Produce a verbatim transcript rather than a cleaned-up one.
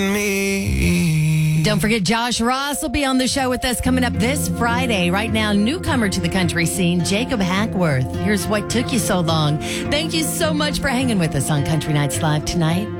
me. Don't forget, Josh Ross will be on the show with us coming up this Friday. Right now, newcomer to the country scene, Jacob Hackworth. Here's What Took You So Long. Thank you so much for hanging with us on Country Nights Live tonight.